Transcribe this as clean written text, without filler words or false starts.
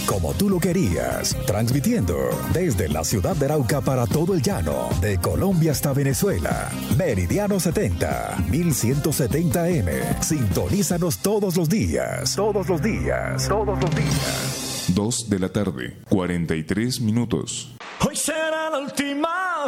como tú lo querías, transmitiendo desde la ciudad de Arauca para todo el llano, de Colombia hasta Venezuela. Meridiano 70, 1170M. Sintonízanos todos los días. 2 de la tarde, 43 minutos. Hoy se